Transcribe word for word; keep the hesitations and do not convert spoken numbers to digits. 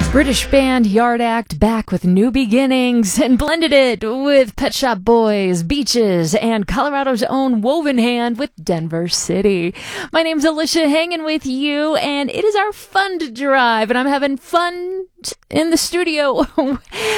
British band Yard Act back with New Beginnings and blended it with Pet Shop Boys, Beaches, and Colorado's own Woven Hand with Denver City. My name's Alicia, hanging with you, and it is our fun to drive, and I'm having fun in the studio